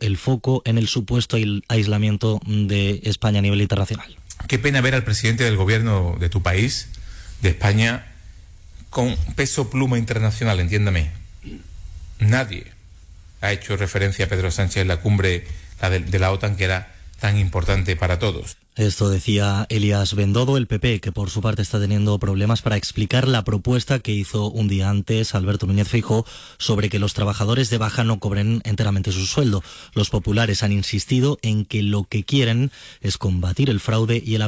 el foco en el supuesto aislamiento de España a nivel internacional. Qué pena ver al presidente del gobierno de tu país, de España, con peso pluma internacional, entiéndame. Nadie ha hecho referencia a Pedro Sánchez en la cumbre de la OTAN, que era tan importante para todos. Esto decía Elías Bendodo, el PP, que por su parte está teniendo problemas para explicar la propuesta que hizo un día antes Alberto Núñez Feijóo sobre que los trabajadores de baja no cobren enteramente su sueldo. Los populares han insistido en que lo que quieren es combatir el fraude y el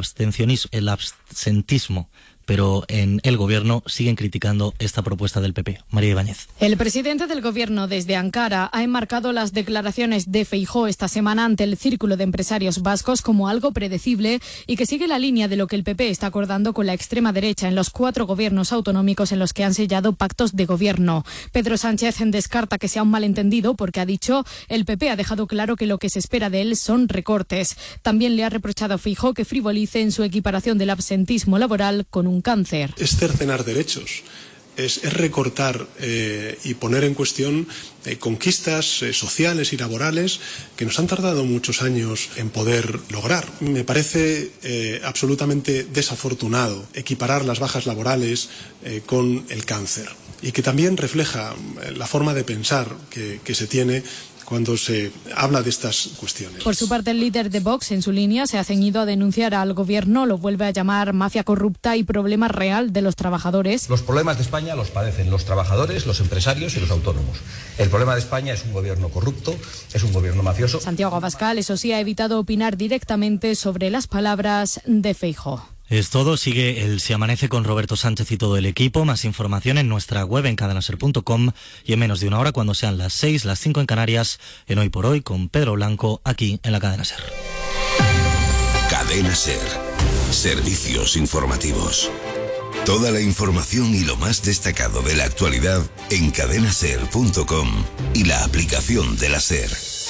absentismo. Pero en el gobierno siguen criticando esta propuesta del PP. María Ibáñez. El presidente del gobierno desde Ankara ha enmarcado las declaraciones de Feijóo esta semana ante el Círculo de Empresarios Vascos como algo predecible y que sigue la línea de lo que el PP está acordando con la extrema derecha en los 4 gobiernos autonómicos en los que han sellado pactos de gobierno. Pedro Sánchez descarta que sea un malentendido porque ha dicho el PP ha dejado claro que lo que se espera de él son recortes. También le ha reprochado a Feijóo que frivolice en su equiparación del absentismo laboral con un cáncer. Es cercenar derechos, es recortar y poner en cuestión conquistas sociales y laborales que nos han tardado muchos años en poder lograr. Me parece absolutamente desafortunado equiparar las bajas laborales con el cáncer y que también refleja la forma de pensar que se tiene cuando se habla de estas cuestiones. Por su parte, el líder de Vox, en su línea, se ha ceñido a denunciar al gobierno, lo vuelve a llamar mafia corrupta y problema real de los trabajadores. Los problemas de España los padecen los trabajadores, los empresarios y los autónomos. El problema de España es un gobierno corrupto, es un gobierno mafioso. Santiago Abascal, eso sí, ha evitado opinar directamente sobre las palabras de Feijóo. Es todo, sigue el Se Amanece con Roberto Sánchez y todo el equipo. Más información en nuestra web en cadenaser.com y en menos de una hora, cuando sean las 6, las 5 en Canarias, en Hoy por Hoy con Pedro Blanco, aquí en la Cadena Ser. Cadena Ser. Servicios informativos. Toda la información y lo más destacado de la actualidad en cadenaser.com y la aplicación de la Ser.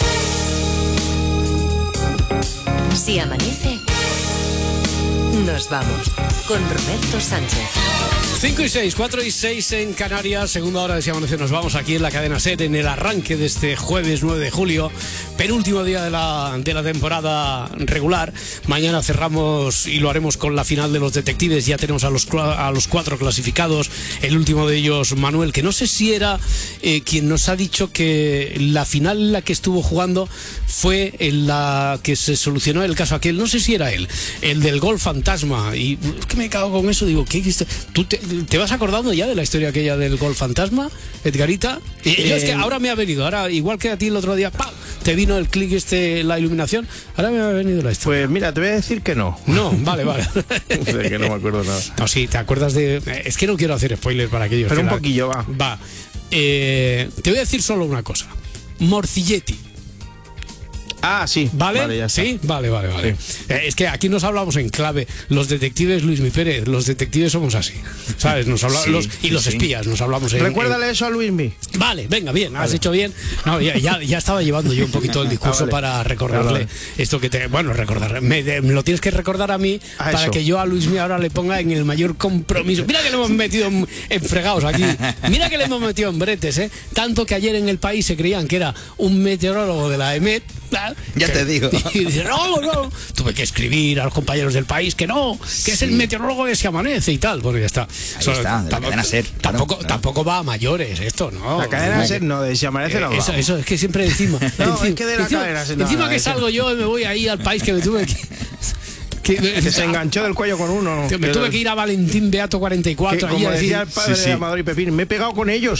Si amanece, nos vamos con Roberto Sánchez. 5 y 6, 4 y 6 en Canarias, segunda hora de Si Amanece. Nos vamos aquí en la Cadena SER en el arranque de este jueves 9 de julio, penúltimo día de la temporada regular. Mañana cerramos y lo haremos con la final de los detectives. Ya tenemos a los 4 clasificados, el último de ellos Manuel, que no sé si era quien nos ha dicho que la final en la que estuvo jugando fue en la que se solucionó el caso aquel, no sé si era él, el del gol fantasma. Y es que me cago con eso, digo, ¿qué? ¿Tú te vas acordando ya de la historia aquella del gol fantasma, Edgarita? Y yo es que ahora me ha venido, ahora igual que a ti el otro día, ¡pam!, te vino el clic la iluminación, ahora me ha venido la historia. Pues mira, te voy a decir que no. No, vale. O sea, que no me acuerdo nada. No, sí, ¿te acuerdas de...? Es que no quiero hacer spoilers para aquellos. Pero un poquillo, va. Va. Te voy a decir solo una cosa. Morcilletti. Ah, sí. ¿Vale? Ya está. Sí, vale. Sí. Es que aquí nos hablamos en clave. Los detectives, Luismi Pérez, los detectives somos así, ¿sabes? Nos hablamos, sí, los espías, nos hablamos en... Recuérdale eso a Luismi. Vale, venga, bien, has hecho bien. No, ya estaba llevando yo un poquito el discurso para recordarle esto que te... Bueno, recordar. Me lo tienes que recordar a mí para eso, que yo a Luismi ahora le ponga en el mayor compromiso. Mira que le hemos metido en fregados aquí. Mira que le hemos metido en bretes, ¿eh? Tanto que ayer en El País se creían que era un meteorólogo de la EMET. Ya te digo. Y dice, no. Tuve que escribir a los compañeros del País que no, que es el meteorólogo de Se Amanece y tal. Bueno, ya está. Ahí está, de la Cadena SER. Tampoco va a mayores esto, ¿no? La Cadena SER no, de Se Amanece no va. Eso es que siempre decimos. No, es que de la Cadena SER no. Encima que salgo yo y me voy ahí al País que me tuve que se enganchó del cuello con uno. Me tuve que ir a Valentín Beato 44. Como decía el padre de Amador y Pepín, me he pegado con ellos.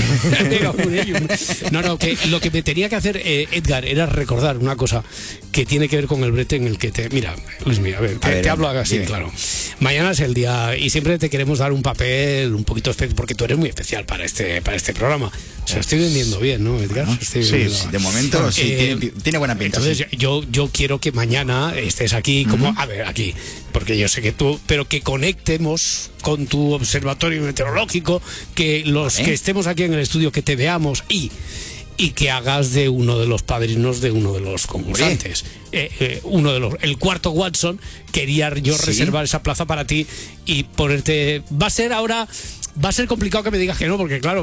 No, que lo que me tenía que hacer, Edgar, era recordar una cosa que tiene que ver con el brete en el que te... Mira, Luis, a ver, te hablo así, dime. Claro. Mañana es el día y siempre te queremos dar un papel un poquito especial, porque tú eres muy especial para este programa. Se lo estoy vendiendo bien, ¿no, Edgar? Bueno, sí, de momento sí, tiene buena pinta. Entonces sí. yo quiero que mañana estés aquí como... A ver, aquí, porque yo sé que tú... Pero que conectemos con tu observatorio meteorológico, que los que estemos aquí en el estudio, que te veamos y que hagas de uno de los padrinos de uno de los concursantes. El cuarto Watson, quería yo reservar esa plaza para ti y ponerte... Va a ser ahora... va a ser complicado que me digas que no, porque claro,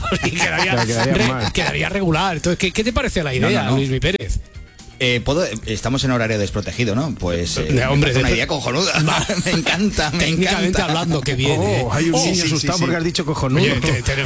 quedaría regular. Entonces, ¿qué te parece la idea, Luis Mi Pérez? Estamos en horario desprotegido, ¿no? Pues hombre, es una idea cojonuda. Me encanta. Técnicamente hablando, que viene. Hay un niño asustado porque has dicho cojonudo. Oye,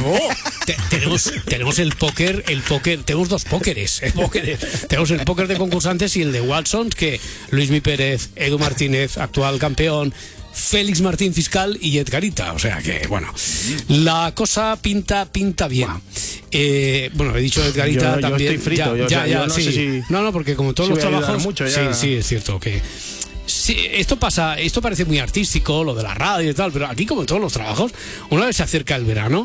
tenemos el póker, tenemos dos pókeres. Tenemos el póker de concursantes y el de Watsons, que Luis Mi Pérez, Edu Martínez, actual campeón, Félix Martín, fiscal, y Edgarita. O sea que, bueno, la cosa pinta bien. Bueno, he dicho Edgarita también. Yo estoy frito. Ya, no sí. sé si... No, porque como todos los trabajos... Mucho, sí, es cierto que... Sí, esto parece muy artístico, lo de la radio y tal, pero aquí, como en todos los trabajos, una vez se acerca el verano...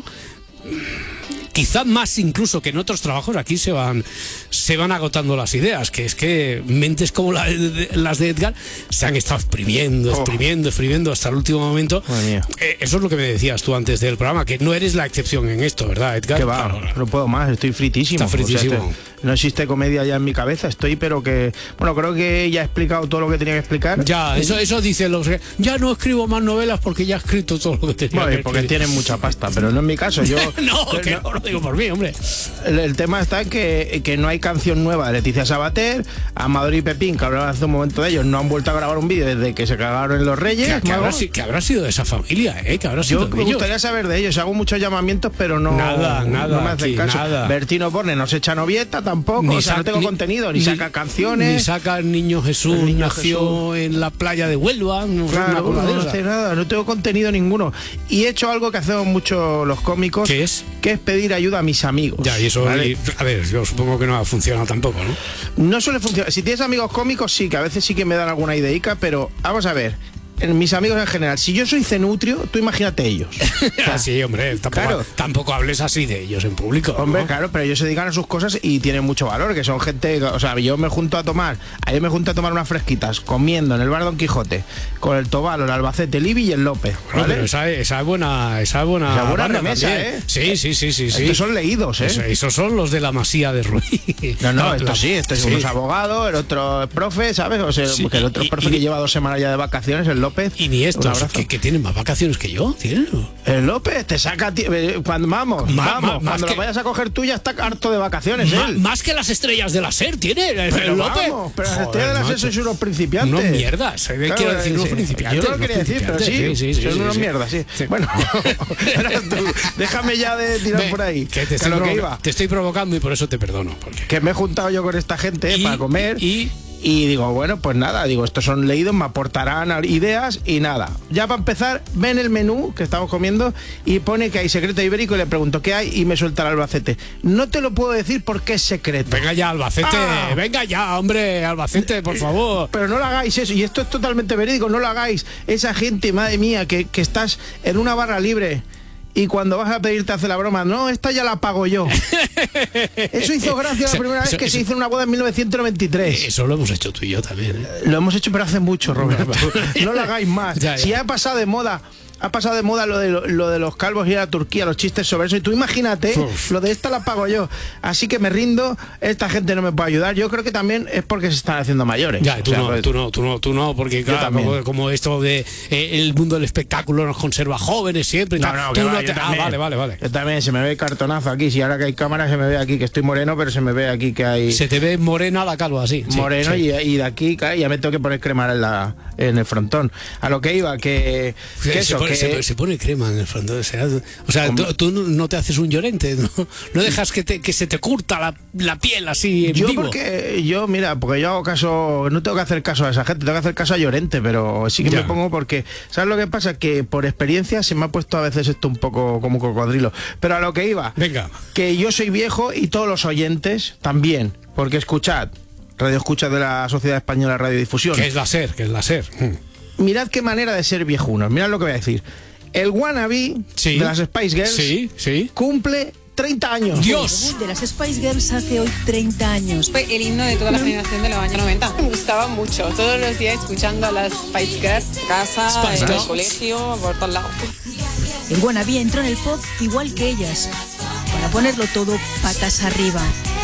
Quizá más incluso que en otros trabajos, aquí se van agotando las ideas, que es que mentes como las de Edgar se han estado exprimiendo hasta el último momento. Eso es lo que me decías tú antes del programa, que no eres la excepción en esto, ¿verdad, Edgar? Que va, claro. No puedo más, estoy fritísimo. Está fritísimo. O sea, no existe comedia ya en mi cabeza, pero que... Bueno, creo que ya he explicado todo lo que tenía que explicar. Ya, eso dicen los que... Ya no escribo más novelas porque ya he escrito todo lo que tenía que escribir. Porque tienen mucha pasta, pero no en mi caso. Yo no lo digo por mí, hombre. El tema está en que no hay canción nueva de Leticia Sabater. Amador y Pepín, que hablaban hace un momento de ellos, no han vuelto a grabar un vídeo desde que se cagaron en los Reyes. Que habrá sido de esa familia, que habrá sido. Yo me gustaría saber de ellos. Hago muchos llamamientos, pero no me hacen caso. Nada. Bertino Borne no se echa novieta tampoco. No tengo contenido, ni saca canciones. Ni saca el Niño Jesús. Nació en la playa de Huelva. No hace nada, no tengo contenido ninguno. Y he hecho algo que hacemos mucho los cómicos. ¿Qué es? Que es pedir ayuda a mis amigos. Ya, y eso, ¿vale? A ver, yo supongo que no ha funcionado tampoco, ¿no? No suele funcionar. Si tienes amigos cómicos, sí, que a veces sí que me dan alguna ideica, pero vamos a ver. Mis amigos en general, si yo soy cenutrio, tú imagínate ellos. Sí, hombre, tampoco hables así de ellos en público, ¿no? Hombre, claro, pero ellos se dedican a sus cosas y tienen mucho valor, que son gente, o sea, ayer me junto a tomar unas fresquitas, comiendo en el bar Don Quijote, con el Tobalo, el Albacete, el Ibi y el López, ¿vale? Pero esa es buena remesa, ¿eh? Sí. Estos son leídos, ¿eh? Esos son los de la Masía de Ruiz. No, uno es abogado, el otro es profe, ¿sabes? O sea, porque el otro es profe que lleva 2 semanas ya de vacaciones, el López. Y ni estos, que tienen más vacaciones que yo, ¿tienen? El López te saca... Cuando cuando lo vayas a coger tú ya está harto de vacaciones, más que las estrellas de la SER tiene el López. Pero las estrellas de la SER sois unos principiantes. Unos mierdas, quiero decir unos principiantes. Yo no lo quería decir, pero sí, son unos mierdas, sí. Bueno, déjame ya de tirar por ahí. Te estoy provocando y por eso te perdono. Que me he juntado yo con esta gente para comer y digo, bueno, pues nada, estos son leídos, me aportarán ideas y nada. Ya para empezar, ven el menú que estamos comiendo y pone que hay secreto ibérico y le pregunto qué hay y me suelta el Albacete. No te lo puedo decir porque es secreto. Venga ya, Albacete, venga ya, hombre, Albacete, por favor. Pero no lo hagáis eso, y esto es totalmente verídico, no lo hagáis. Esa gente, madre mía, que estás en una barra libre y cuando vas a pedir te hace la broma, no, esta ya la pago yo. Eso hizo gracia la primera vez que se hizo una boda en 1993. Eso lo hemos hecho tú y yo también, ¿eh? Lo hemos hecho, pero hace mucho, Roberto. No lo hagáis más. Si ha pasado de moda... Ha pasado de moda lo de los calvos ir a Turquía, los chistes sobre eso. Y tú imagínate, lo de esta la pago yo. Así que me rindo, esta gente no me puede ayudar. Yo creo que también es porque se están haciendo mayores. Ya, tú no, porque claro, como esto de el mundo del espectáculo nos conserva jóvenes siempre. Vale. Yo también, se me ve cartonazo aquí. Si ahora que hay cámara se me ve aquí que estoy moreno, pero se me ve aquí que hay... Se te ve morena la calva, así. Moreno sí. Y de aquí ya me tengo que poner crema en el frontón. A lo que iba, que eso... Se pone crema en el frontón. O sea, tú no te haces un Llorente, no dejas que se te curta la piel así en vivo. Porque yo hago caso, no tengo que hacer caso a esa gente, tengo que hacer caso a Llorente, pero sí que me pongo porque, ¿sabes lo que pasa? Que por experiencia se me ha puesto a veces esto un poco como cocodrilo. Pero a lo que iba, venga, que yo soy viejo y todos los oyentes también, porque escuchad, Radio Escucha de la Sociedad Española de Radiodifusión. Que es la SER. Mirad qué manera de ser viejunos. Mirad lo que voy a decir. El wannabe de las Spice Girls cumple 30 años. ¡Dios! El de las Spice Girls hace hoy 30 años. Fue el himno de toda la generación de los años 90. Me gustaba mucho. Todos los días escuchando a las Spice Girls. Casa, en el colegio, por todos lados. El wannabe entró en el pop igual que ellas. Para ponerlo todo patas arriba.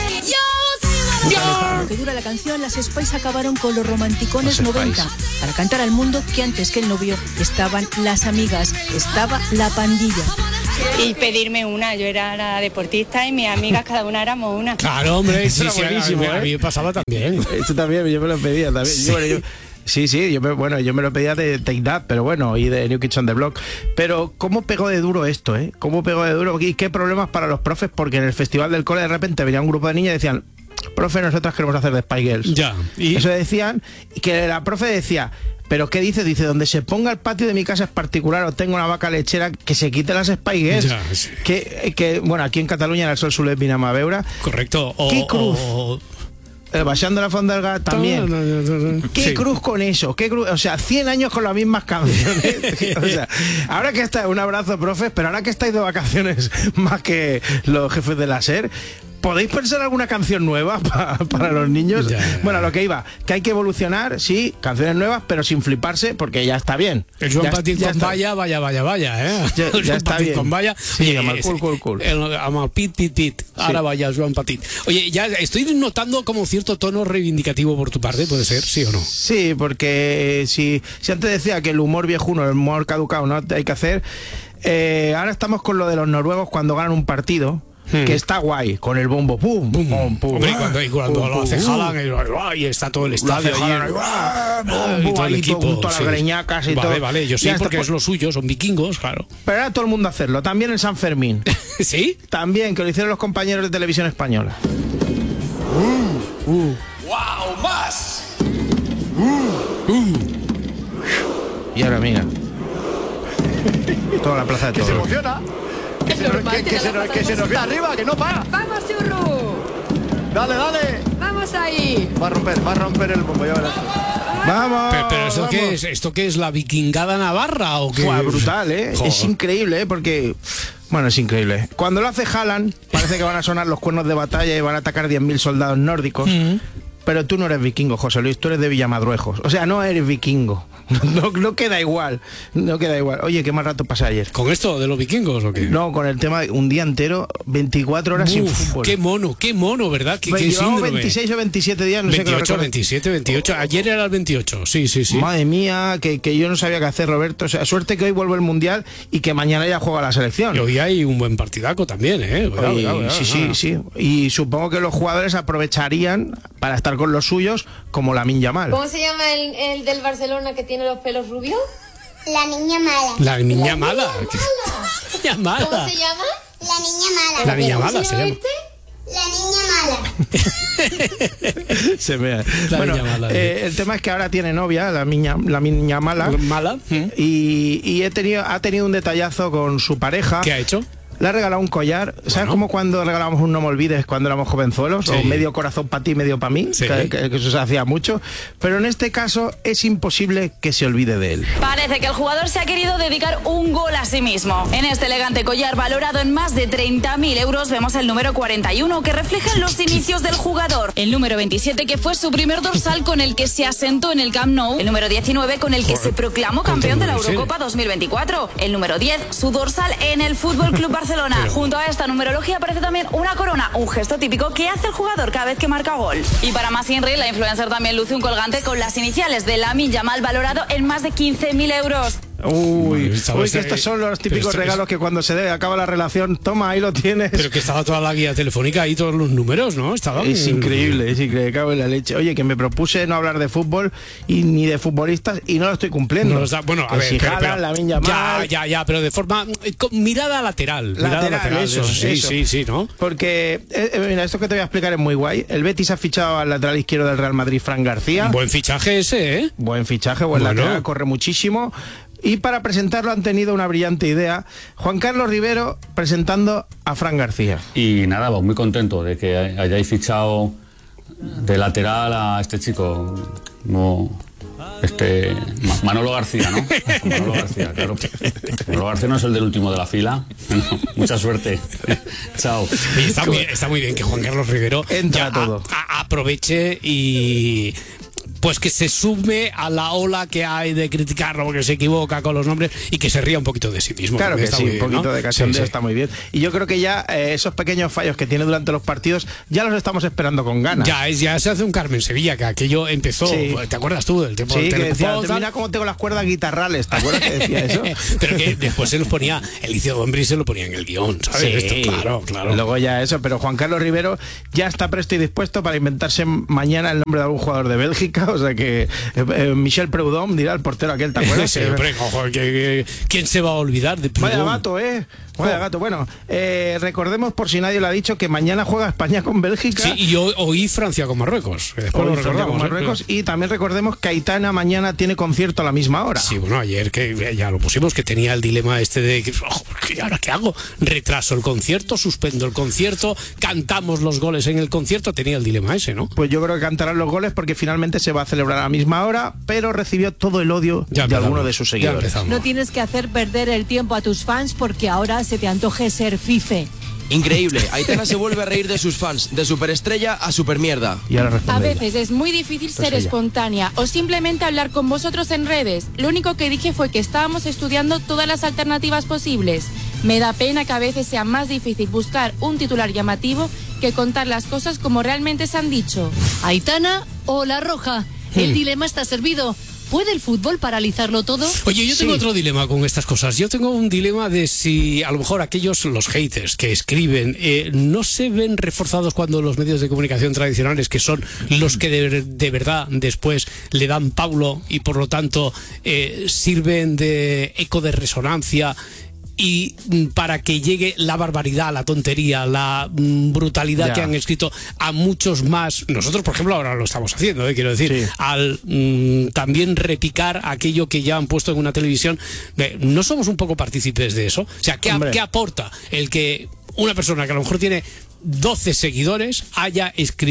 Para lo que dura la canción, las Spice acabaron con los romanticones 90 para cantar al mundo que antes que el novio estaban las amigas, estaba la pandilla. y pedirme una. Yo era la deportista y mis amigas cada una éramos una. Claro, hombre, Eso era buenísimo, a mí me pasaba también. Eso también, yo me lo pedía también. Sí. Yo me lo pedía de Take That, pero bueno, y de New Kids on the Block. Pero ¿cómo pegó de duro esto, eh? ¿Cómo pegó de duro? ¿Y qué problemas para los profes? Porque en el festival del cole de repente venía un grupo de niñas y decían, profe, nosotras queremos hacer de Spice Girls. Ya. ¿Y? Eso decían, y que la profe decía, ¿pero qué dice? Dice, donde se ponga el patio de mi casa es particular o tengo una vaca lechera, que se quite las Spice Girls. Ya, sí. Que, bueno, aquí en Cataluña en el sol suele vinama veure. Correcto. ¿Qué cruz? Baixando la Fonda del Gat también. ¿Qué cruz con eso? ¿Qué cruz? O sea, 100 años con las mismas canciones. O sea, ahora que estáis, un abrazo, profes, pero ahora que estáis de vacaciones más que los jefes de la SER, ¿podéis pensar alguna canción nueva para los niños? Ya. Bueno, a lo que iba, que hay que evolucionar, sí, canciones nuevas, pero sin fliparse, porque ya está bien. El Joan Petit con vaya, ¿eh? Ya está bien. Con vaya. Sí, cool. Amb el pit. Ahora vaya, Joan Petit. Oye, ya estoy notando como cierto tono reivindicativo por tu parte, ¿puede ser? ¿Sí o no? Sí, porque si antes decía que el humor viejuno, el humor caducado no hay que hacer, ahora estamos con lo de los noruegos cuando ganan un partido. Que está guay, con el bombo, pum. Hombre, cuando lo hace Haaland, y está todo el estadio y todo el equipo, todas las greñacas y todo. Vale, yo sí, porque es lo suyo, son vikingos, claro. Pero ahora todo el mundo hacerlo, también en San Fermín. ¿Sí? También, que lo hicieron los compañeros de Televisión Española. ¡Wow! ¡Más! Y ahora mira, toda la plaza de toros. Que se emociona. Que se nos viene arriba, que no para. ¡Vamos, Churru! Dale. ¡Vamos ahí! Va a romper el bombo, ya verás. ¡Vamos! Pero ¿esto qué es? ¿Esto qué es? ¿La vikingada navarra o qué? Fue brutal, ¿eh? Joder. Es increíble, porque... Bueno, es increíble. Cuando lo hace Haaland, parece que van a sonar los cuernos de batalla y van a atacar 10.000 soldados nórdicos. Pero tú no eres vikingo, José Luis, tú eres de Villamadruejos. O sea, no eres vikingo. No queda igual. Oye, ¿qué más rato pasé ayer? ¿Con esto de los vikingos o qué? No, con el tema de un día entero, 24 horas sin fútbol. Qué mono, ¿verdad? ¿Qué llevamos 26 o 27 días, no 28, sé qué. 27, 28. Ayer era el 28, sí. Madre mía, que yo no sabía qué hacer, Roberto. O sea, suerte que hoy vuelve el Mundial y que mañana ya juega la selección. Y hoy hay un buen partidaco también, ¿eh? Cuidado. Sí. Y supongo que los jugadores aprovecharían para estar con los suyos, como Lamine Yamal. ¿Cómo se llama el del Barcelona que tiene los pelos rubios? La niña mala. La niña mala. ¿Cómo se llama? La niña mala. La niña mala se llama. La niña mala. Se vea. Bueno, el tema es que ahora tiene novia, la niña mala. ¿Mala? Y ha tenido un detallazo con su pareja. ¿Qué ha hecho? Le ha regalado un collar. ¿Sabes cómo cuando regalábamos un No me olvides cuando éramos jovenzuelos? Sí. O medio corazón para ti, medio para mí, sí. que eso se hacía mucho. Pero en este caso es imposible que se olvide de él. Parece que el jugador se ha querido dedicar un gol a sí mismo. En este elegante collar valorado en más de 30.000 euros vemos el número 41 que refleja los inicios del jugador. El número 27 que fue su primer dorsal con el que se asentó en el Camp Nou. El número 19 con el que se proclamó campeón de la Eurocopa 2024. El número 10, su dorsal en el Fútbol Club Barcelona. Junto a esta numerología aparece también una corona, un gesto típico que hace el jugador cada vez que marca gol. Y para más Inri, la influencer también luce un colgante con las iniciales de Lamine Yamal valorado en más de 15.000 euros. Uy, que estos son los típicos regalos que cuando se acaba la relación, toma, ahí lo tienes. Pero que estaba toda la guía telefónica ahí, todos los números, ¿no? Es increíble, cago en la leche. Oye, que me propuse no hablar de fútbol y ni de futbolistas y no lo estoy cumpliendo. Bueno, a ver, si Haaland, Lamine Yamal, ya, pero de forma mirada lateral. Eso, sí, ¿no? Porque, mira, esto que te voy a explicar es muy guay. El Betis ha fichado al lateral izquierdo del Real Madrid, Fran García. Buen fichaje ese, ¿eh? Buen lateral, corre muchísimo. Y para presentarlo han tenido una brillante idea. Juan Carlos Rivero presentando a Fran García. Y nada, pues muy contento de que hayáis fichado de lateral a este chico. Manolo García, ¿no? Manolo García, claro. Manolo García no es el del último de la fila. Bueno, mucha suerte. Chao. Está muy bien que Juan Carlos Rivero entra todo. Aproveche y pues que se sume a la ola que hay de criticarlo porque se equivoca con los nombres y que se ría un poquito de sí mismo. Claro que sí, un poquito de cachondeo sí. Está muy bien. Y yo creo que ya esos pequeños fallos que tiene durante los partidos ya los estamos esperando con ganas. Ya se hace un Carmen Sevilla, que aquello empezó, ¿te acuerdas tú del tiempo del decía, mira cómo tengo las cuerdas guitarrales, ¿te acuerdas que decía eso? Pero que después se nos ponía, Elicio Dombri se lo ponía en el guión, ¿sabes? Sí. Esto, claro. Luego ya eso, pero Juan Carlos Rivero ya está presto y dispuesto para inventarse mañana el nombre de algún jugador de Bélgica, o sea que Michel Preud'homme dirá el portero aquel, ¿te acuerdas? Sí, hombre, ¿quién se va a olvidar de Preud'homme? Vaya gato, Vaya gato. Bueno, recordemos, por si nadie lo ha dicho, que mañana juega España con Bélgica. Sí, y hoy Francia con Marruecos. Después lo recordamos, con Marruecos, y también recordemos que Aitana mañana tiene concierto a la misma hora. Sí, bueno, ayer que ya lo pusimos, que tenía el dilema este de ¿y ahora qué hago? Retraso el concierto, suspendo el concierto, cantamos los goles en el concierto, tenía el dilema ese, ¿no? Pues yo creo que cantarán los goles porque finalmente se va a celebrar a la misma hora, pero recibió todo el odio de alguno de sus seguidores. No tienes que hacer perder el tiempo a tus fans porque ahora se te antoje ser fife. Increíble, Aitana se vuelve a reír de sus fans, de superestrella a supermierda. Y ahora a veces es muy difícil ser espontánea o simplemente hablar con vosotros en redes. Lo único que dije fue que estábamos estudiando todas las alternativas posibles. Me da pena que a veces sea más difícil buscar un titular llamativo que contar las cosas como realmente se han dicho. Aitana o La Roja, el dilema está servido. ¿Puede el fútbol paralizarlo todo? Oye, yo tengo otro dilema con estas cosas. Yo tengo un dilema de si a lo mejor los haters que escriben, no se ven reforzados cuando los medios de comunicación tradicionales, que son los que de verdad después le dan Paulo y por lo tanto sirven de eco de resonancia, y para que llegue la barbaridad, la tontería, la brutalidad que han escrito a muchos más. Nosotros, por ejemplo, ahora lo estamos haciendo, quiero decir, al también repicar aquello que ya han puesto en una televisión. ¿No somos un poco partícipes de eso? O sea, ¿qué aporta el que una persona que a lo mejor tiene 12 seguidores haya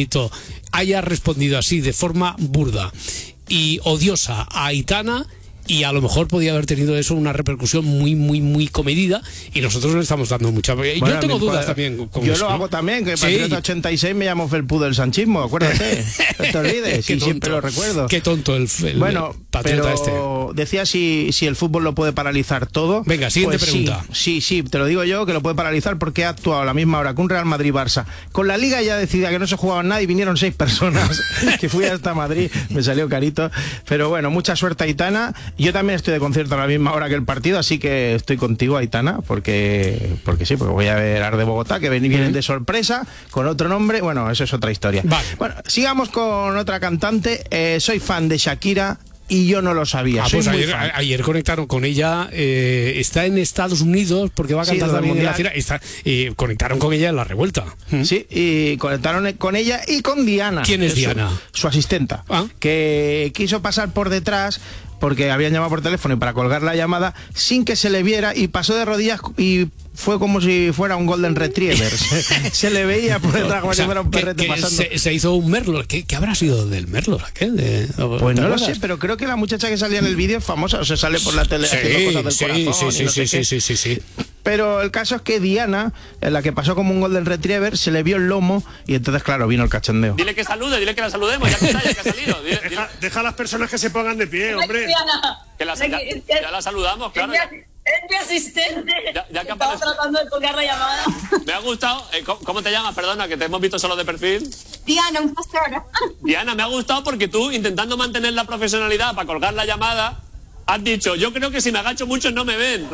respondido así de forma burda y odiosa a Aitana? Y a lo mejor podía haber tenido eso una repercusión muy, muy, muy comedida, y nosotros le estamos dando mucha... Bueno, yo tengo dudas también con yo eso, lo hago también, que en el 86 me llamo Felpú del sanchismo, acuérdate. No te olvides, y siempre lo recuerdo. Qué tonto el patriota pero decía si el fútbol lo puede paralizar todo. Venga, siguiente pregunta. Sí, te lo digo yo, que lo puede paralizar porque ha actuado a la misma hora que un Real Madrid-Barça. Con la Liga ya decidía que no se jugaba nada y vinieron 6 personas, que fui hasta Madrid, me salió carito. Pero bueno, mucha suerte, Aitana. Yo también estoy de concierto a la misma hora que el partido, así que estoy contigo, Aitana, porque voy a ver Ar de Bogotá, que vienen de sorpresa, con otro nombre. Bueno, eso es otra historia. Vale. Bueno, sigamos con otra cantante. Soy fan de Shakira y yo no lo sabía. Pues ayer conectaron con ella. Está en Estados Unidos porque va a cantar también en la gira. Conectaron con ella en La Revuelta. Sí, y conectaron con ella y con Diana. ¿Quién es Diana? Su asistenta, que quiso pasar por detrás porque habían llamado por teléfono y para colgar la llamada sin que se le viera, y pasó de rodillas y fue como si fuera un Golden Retriever. Se le veía por detrás como si fuera un perrete pasando. Se hizo un Merlo. ¿Qué habrá sido del Merlo? Pues no lo sé, pero creo que la muchacha que salía en el vídeo es famosa, o se sale por la tele haciendo cosas del corazón. Sí. Pero el caso es que Diana, en la que pasó como un Golden Retriever, se le vio el lomo y entonces, claro, vino el cachondeo. Dile que salude, dile que la saludemos, ya que ha salido. Deja a las personas que se pongan de pie, hombre. Que ya la saludamos, claro. Es mi asistente. Ya que estaba tratando de colgar la llamada. Me ha gustado. ¿Cómo te llamas? Perdona, que te hemos visto solo de perfil. Diana, un pastor. Diana, me ha gustado porque tú, intentando mantener la profesionalidad para colgar la llamada, has dicho, yo creo que si me agacho mucho no me ven.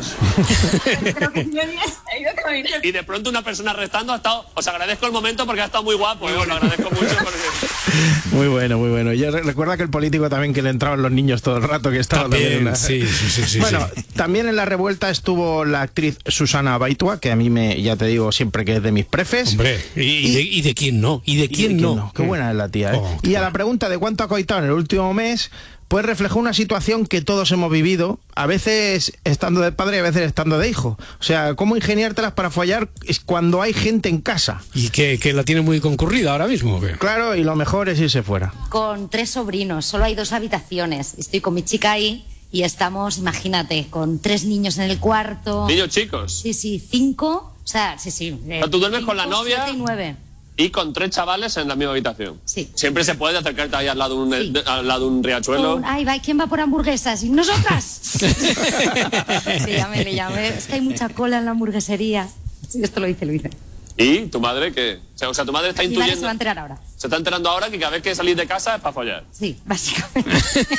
Y de pronto una persona restando ha estado... Os agradezco el momento porque ha estado muy guapo, os lo agradezco mucho porque... Muy bueno. Yo recuerda que el político también, que le entraban los niños todo el rato, que estaba también sí. Bueno, también en La Revuelta estuvo la actriz Susana Baitua, que a mí ya te digo siempre que es de mis prefes. Hombre, ¿y de quién no? ¿Y de quién no? Qué buena es la tía, ¿eh? Y a la pregunta de cuánto ha coitado en el último mes, pues reflejó una situación que todos hemos vivido, a veces estando de padre y a veces estando de hijo. O sea, cómo ingeniártelas para follar cuando hay gente en casa. Y que la tiene muy concurrida ahora mismo, ¿o qué? Claro, y lo mejor es irse fuera. Con 3 sobrinos, solo hay 2 habitaciones. Estoy con mi chica ahí y estamos, imagínate, con 3 niños en el cuarto. ¿Niños chicos? Sí, 5. O sea, sí. ¿Tú duermes con la novia? 7 y 9. y con 3 chavales en la misma habitación. Sí. Siempre se puede acercarte ahí al lado de un riachuelo. Ay, va, ¿quién va por hamburguesas? ¿Y nosotras? Le llamé. Es que hay mucha cola en la hamburguesería. Sí, esto lo dice. ¿Y tu madre qué? O sea, tu madre está intuyendo... Se va a enterar ahora. Se está enterando ahora que cada vez que salís de casa es para follar. Sí, básicamente.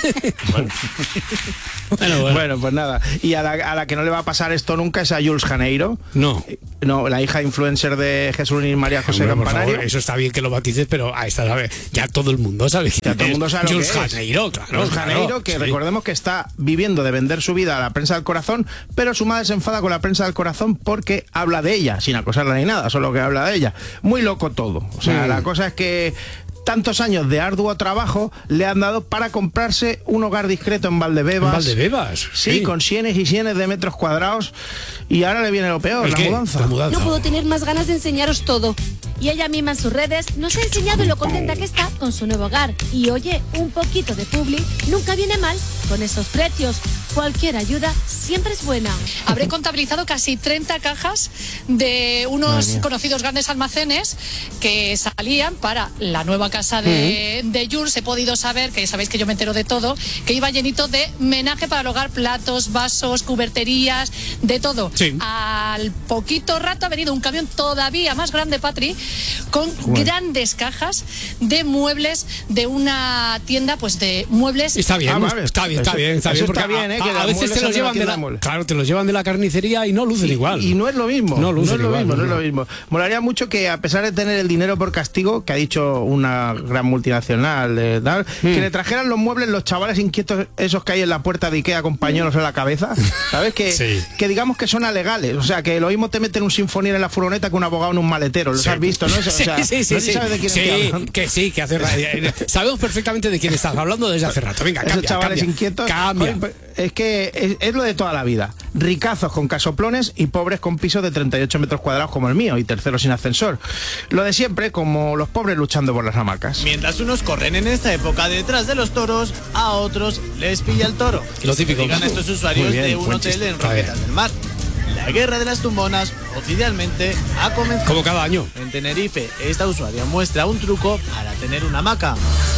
Bueno, pues nada. Y a la que no le va a pasar esto nunca es a Jules Janeiro. No, la hija influencer de Jesús y María José Campanario. Por favor, eso está bien que lo bautices, pero a esta sabe, ya todo el mundo sabe que ya todo el mundo sabe Jules lo que Janeiro, es. claro. Jules Janeiro, que recordemos que está viviendo de vender su vida a la prensa del corazón, pero su madre se enfada con la prensa del corazón porque habla de ella, sin acosarla ni nada, solo que habla de ella. Muy loco todo. O sea, la cosa es que tantos años de arduo trabajo le han dado para comprarse un hogar discreto en Valdebebas. ¿En Valdebebas? Sí, con sienes y sienes de metros cuadrados. Y ahora le viene lo peor, la mudanza. No puedo tener más ganas de enseñaros todo. Y ella misma en sus redes nos ha enseñado lo contenta que está con su nuevo hogar. Y oye, un poquito de publi nunca viene mal con esos precios. Cualquier ayuda siempre es buena. Habré contabilizado casi 30 cajas de unos conocidos grandes almacenes que salían para la nueva casa de Jules. He podido saber, que sabéis que yo me entero de todo, que iba llenito de menaje para el hogar, platos, vasos, cuberterías, de todo. Sí. Al poquito rato ha venido un camión todavía más grande, Patri, con grandes cajas de muebles de una tienda, pues de muebles. Está bien, está bien. Está bien, a veces te los llevan te los llevan de la carnicería y no lucen igual. Y no es lo mismo. No es lo mismo. Molaría mucho que, a pesar de tener el dinero por castigo, que ha dicho una gran multinacional, que le trajeran los muebles los chavales inquietos, esos que hay en la puerta de Ikea con pañuelos en la cabeza, ¿sabes? Que digamos que son alegales. O sea, que lo mismo te meten un sinfonier en la furgoneta que un abogado en un maletero. ¿Los has visto, no? O sea, no sabes de quién estoy hablando. Que hace sabemos perfectamente de quién estás hablando desde hace rato. Venga, esos chavales inquietos. Cambia. Es que es lo de toda la vida. Ricazos con casoplones y pobres con pisos de 38 metros cuadrados como el mío y terceros sin ascensor. Lo de siempre, como los pobres luchando por las hamacas. Mientras unos corren en esta época detrás de los toros, a otros les pilla el toro. Lo típico. Digan estos usuarios de un hotel en Roquetas del Mar. La guerra de las tumbonas oficialmente ha comenzado. Como cada año. En Tenerife, esta usuaria muestra un truco para tener una hamaca.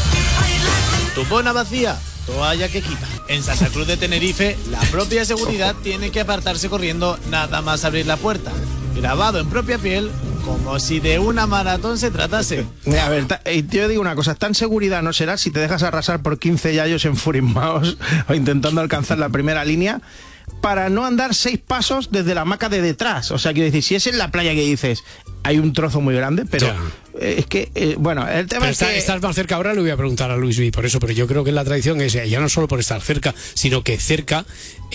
Tumbona vacía, toalla que quita. En Santa Cruz de Tenerife, la propia seguridad tiene que apartarse corriendo nada más abrir la puerta. Grabado en propia piel, como si de una maratón se tratase. A ver, yo digo una cosa, tan seguridad no será si te dejas arrasar por 15 yayos enfurismados o intentando alcanzar la primera línea para no andar 6 pasos desde la hamaca de detrás. O sea, quiero decir, si es en la playa que dices, hay un trozo muy grande, pero... Es que, bueno, el tema es que... Estás más cerca ahora, le voy a preguntar a Luis B por eso, pero yo creo que la tradición es ya no solo por estar cerca, sino que cerca,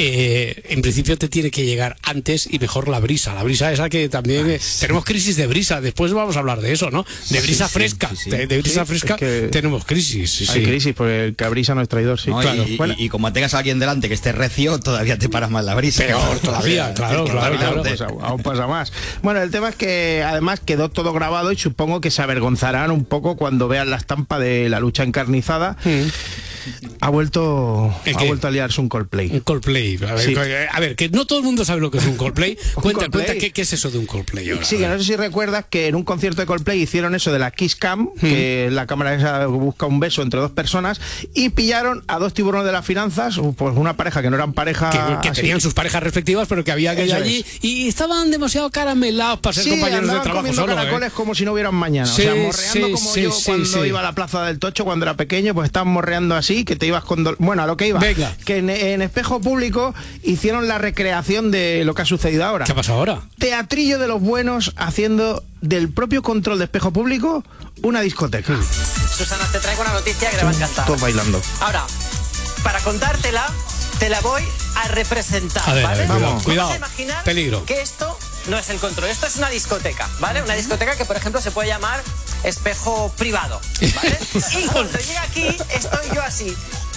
en principio te tiene que llegar antes y mejor la brisa. La brisa esa que también... tenemos crisis de brisa, después vamos a hablar de eso, ¿no? De brisa fresca, de brisa fresca es que tenemos crisis. Hay crisis, porque el que brisa no es traidor, sí. No, claro. Y como tengas a alguien delante que esté recio, todavía te paras más la brisa. Peor todavía, claro. Pues aún pasa más. Bueno, el tema es que además quedó todo grabado y supongo que se avergonzarán un poco cuando vean la estampa de la lucha encarnizada. Ha vuelto a liarse un Coldplay. Un Coldplay. A ver, que no todo el mundo sabe lo que es un Coldplay. Cuenta ¿qué es eso de un Coldplay ahora? Sí, que no sé si recuerdas que en un concierto de Coldplay hicieron eso de la Kiss Cam, que la cámara esa busca un beso entre 2 personas, y pillaron a 2 tiburones de las finanzas, pues una pareja que no eran pareja... Que tenían sus parejas respectivas, pero que había que ir allí y estaban demasiado caramelados para ser compañeros de trabajo solo. Caracoles como si no hubieran mañana. Sí, o sea, morreando como yo cuando iba a la Plaza del Tocho cuando era pequeño, pues estaban morreando así, que te ibas con... Bueno, a lo que iba. Venga. Que en Espejo Público hicieron la recreación de lo que ha sucedido ahora. ¿Qué ha pasado ahora? Teatrillo de los buenos haciendo del propio control de Espejo Público una discoteca. Susana, te traigo una noticia que te va a encantar. Todos bailando. Ahora, para contártela, te la voy a representar, a ver, ¿vale? Cuidado, Vamos a imaginar peligro. Que esto no es el control, esto es una discoteca, ¿vale? Una discoteca que, por ejemplo, se puede llamar espejo privado, ¿vale? Y cuando llega aquí, estoy yo así,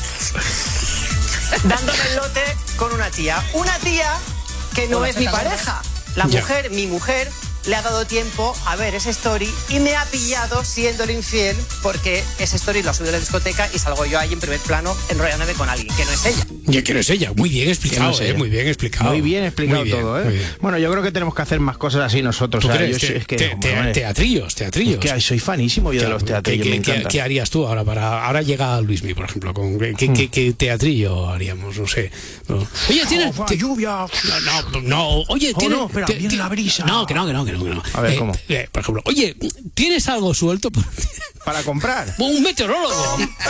dándome el lote con una tía. Una tía que no es mi pareja. Mi mujer, le ha dado tiempo a ver ese story y me ha pillado siendo el infiel porque ese story lo ha subido a la discoteca y salgo yo ahí en primer plano enrollándome con alguien que no es ella. Ya que no es ella, muy bien explicado, muy bien explicado. Muy bien explicado muy bien, todo, ¿eh? muy bien. Bueno, yo creo que tenemos que hacer más cosas así nosotros. ¿Tú o sea, crees? yo es que, Teatrillos. Es que soy fanísimo yo de los teatrillos, me encanta. ¿Qué harías tú ahora ahora llega Luismi, por ejemplo, ¿qué teatrillo haríamos? No sé. No. Oye, tienes lluvia. No, oye, tienes espera, viene la brisa. No, que no. A ver, ¿cómo? Por ejemplo, oye, ¿tienes algo suelto para comprar? Un meteorólogo.